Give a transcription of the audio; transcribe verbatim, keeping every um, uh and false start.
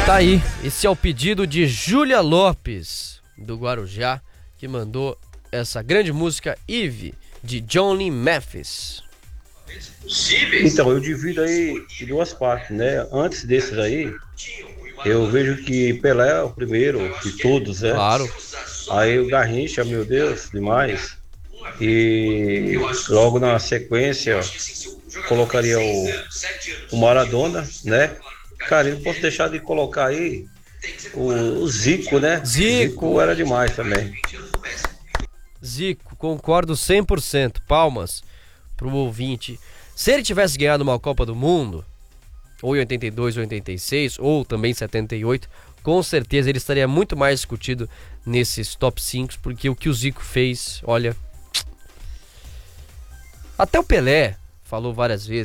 Tá aí, esse é o pedido de Júlia Lopes, do Guarujá, que mandou essa grande música Eve, de Johnny Mathis. Então, eu divido aí em duas partes, né? Antes desses aí, eu vejo que Pelé é o primeiro de todos, né? Claro. Aí o Garrincha, meu Deus, demais. E logo na sequência, colocaria o, o Maradona, né? Cara, eu não posso deixar de colocar aí o, o Zico, né? Zico. Zico era demais também. Zico, concordo cem por cento. Palmas pro ouvinte. Se ele tivesse ganhado uma Copa do Mundo, ou em oitenta e dois, ou oitenta e seis, ou também em setenta e oito, com certeza ele estaria muito mais discutido nesses top cinco, porque o que o Zico fez, olha... Até o Pelé falou várias vezes,